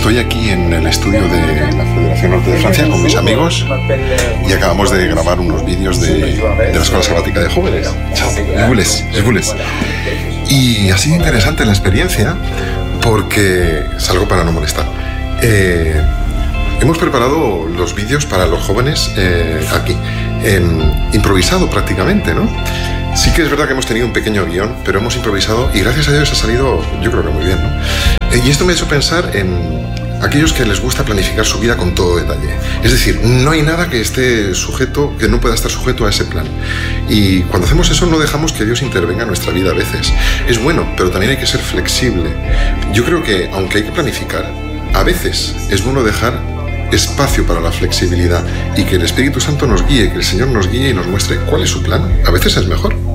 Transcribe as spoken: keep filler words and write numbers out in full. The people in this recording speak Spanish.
Estoy aquí en el estudio de la Federación Norte de Francia con mis amigos y acabamos de grabar unos vídeos de, de la Escuela Sabática de Jóvenes. Jules, Jules. Y ha sido interesante la experiencia porque, salgo para no molestar, eh, hemos preparado los vídeos para los jóvenes eh, aquí, eh, improvisado prácticamente, ¿no? Sí que es verdad que hemos tenido un pequeño guión, pero hemos improvisado y gracias a Dios ha salido, yo creo que muy bien, ¿no? Y esto me ha hecho pensar en aquellos que les gusta planificar su vida con todo detalle. Es decir, no hay nada que esté sujeto, que no pueda estar sujeto a ese plan. Y cuando hacemos eso no dejamos que Dios intervenga en nuestra vida a veces. Es bueno, pero también hay que ser flexible. Yo creo que, aunque hay que planificar, a veces es bueno dejar espacio para la flexibilidad y que el Espíritu Santo nos guíe, que el Señor nos guíe y nos muestre cuál es su plan. A veces es mejor.